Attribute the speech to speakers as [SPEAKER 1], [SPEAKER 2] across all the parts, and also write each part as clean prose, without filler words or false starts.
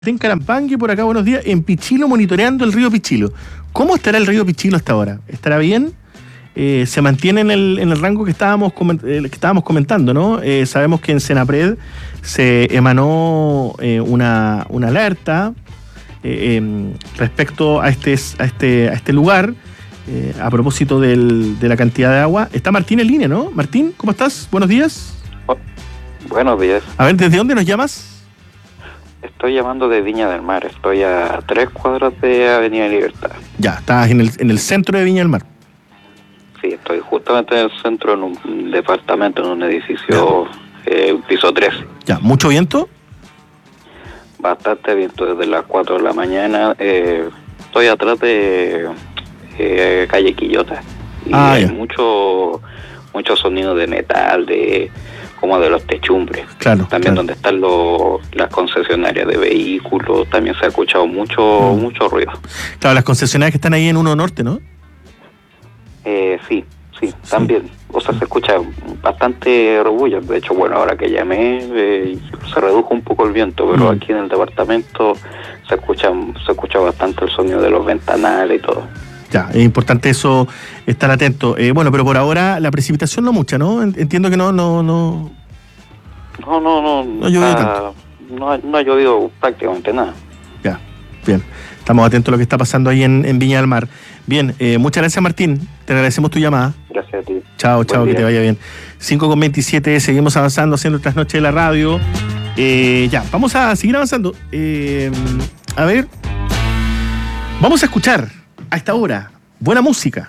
[SPEAKER 1] En Carampangue, por acá, buenos días, en Pichilo, monitoreando el río Pichilo. ¿Cómo estará el río Pichilo hasta ahora? ¿Estará bien? ¿Se mantiene en el rango que estábamos comentando, ¿no? Sabemos que en Senapred se emanó una alerta respecto a este lugar, a propósito de la cantidad de agua. Está Martín en línea, ¿no? Martín, ¿cómo estás? Buenos días.
[SPEAKER 2] Buenos días.
[SPEAKER 1] A ver, ¿desde dónde nos llamas?
[SPEAKER 2] Estoy llamando de Viña del Mar. Estoy a 3 cuadras de Avenida Libertad.
[SPEAKER 1] Ya, estás en el centro de Viña del Mar.
[SPEAKER 2] Sí, estoy justamente en el centro, en un departamento, en un edificio, piso 3.
[SPEAKER 1] Ya, ¿mucho viento?
[SPEAKER 2] Bastante viento desde las 4 de la mañana. Estoy atrás de calle Quillota. Y hay mucho sonido de metal, como de los techumbres.
[SPEAKER 1] Claro.
[SPEAKER 2] También donde están las concesionarias de vehículos, también se ha escuchado mucho ruido.
[SPEAKER 1] Claro, las concesionarias que están ahí en 1 Norte, ¿no?
[SPEAKER 2] Sí, también. O sea, se escucha bastante orgullo. De hecho, bueno, ahora que llamé, se redujo un poco el viento, pero aquí en el departamento se escucha bastante el sonido de los ventanales y todo.
[SPEAKER 1] Ya, es importante eso, estar atento. Bueno, pero por ahora la precipitación no mucha, ¿no? Entiendo que no
[SPEAKER 2] No ha llovido tanto. No ha llovido prácticamente nada.
[SPEAKER 1] Ya, bien. Estamos atentos a lo que está pasando ahí en Viña del Mar. Bien, muchas gracias, Martín. Te agradecemos tu llamada.
[SPEAKER 2] Gracias a ti.
[SPEAKER 1] Chao, que te vaya bien. 5:27, seguimos avanzando, haciendo otras noches de la radio. Ya, vamos a seguir avanzando. A ver, vamos a escuchar a esta hora buena música.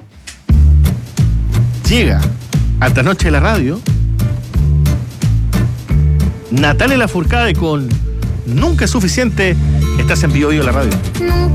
[SPEAKER 1] Llega a esta noche de la radio Natalia Lafourcade con Nunca es suficiente. Estás en Bio Bio la radio.